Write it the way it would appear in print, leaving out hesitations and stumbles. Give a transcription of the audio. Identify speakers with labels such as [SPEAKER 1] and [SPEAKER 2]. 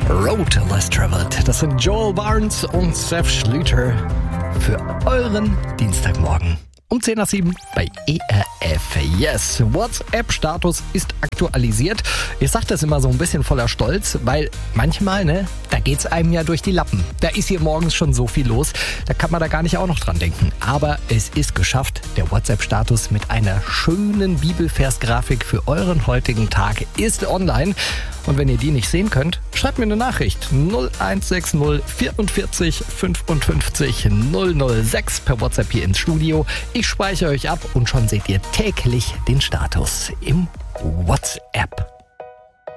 [SPEAKER 1] Road Less Traveled. Das sind Joel Barnes und Seth Schlüter für euren Dienstagmorgen. Um 10 nach 7 bei ERF. Yes, WhatsApp-Status ist aktualisiert. Ich sage das immer so ein bisschen voller Stolz, weil manchmal, da geht's einem ja durch die Lappen. Da ist hier morgens schon so viel los, da kann man da gar nicht auch noch dran denken. Aber es ist geschafft. Der WhatsApp-Status mit einer schönen Bibelversgrafik für euren heutigen Tag ist online. Und wenn ihr die nicht sehen könnt, schreibt mir eine Nachricht. 0160 44 55 006 per WhatsApp hier ins Studio. Ich speichere euch ab und schon seht ihr täglich den Status im WhatsApp.